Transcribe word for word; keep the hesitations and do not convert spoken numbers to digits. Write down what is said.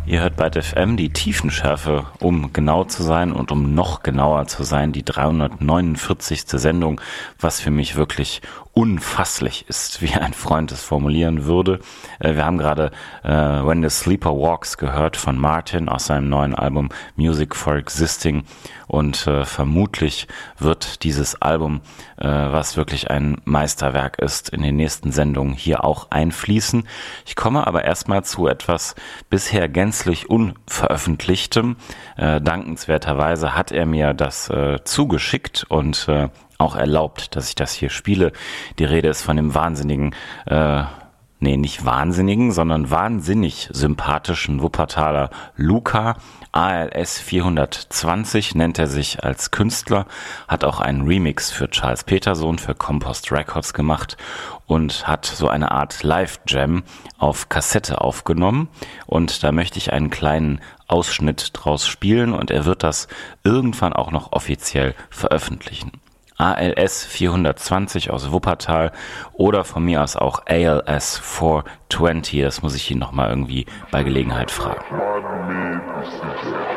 Ihr hört bei F M die Tiefenschärfe, um genau zu sein und um noch genauer zu sein, die dreihundertneunundvierzigste Sendung, was für mich wirklich unfasslich ist, wie ein Freund es formulieren würde. Wir haben gerade äh, When the Sleeper Walks gehört von Martin aus seinem neuen Album Music for Existing und äh, vermutlich wird dieses Album, äh, was wirklich ein Meisterwerk ist, in den nächsten Sendungen hier auch einfließen. Ich komme aber erstmal zu etwas bisher gänzlich unveröffentlichtem. Äh, dankenswerterweise hat er mir das äh, zugeschickt und äh, auch erlaubt, dass ich das hier spiele. Die Rede ist von dem wahnsinnigen, äh, nee, nicht wahnsinnigen, sondern wahnsinnig sympathischen Wuppertaler Luca. A L S vierhundertzwanzig nennt er sich als Künstler, hat auch einen Remix für Charles Peterson für Compost Records gemacht und hat so eine Art Live-Jam auf Kassette aufgenommen. Und da möchte ich einen kleinen Ausschnitt draus spielen und er wird das irgendwann auch noch offiziell veröffentlichen. A L S vierhundertzwanzig aus Wuppertal oder von mir aus auch A L S vierhundertzwanzig, das muss ich ihn nochmal irgendwie bei Gelegenheit fragen.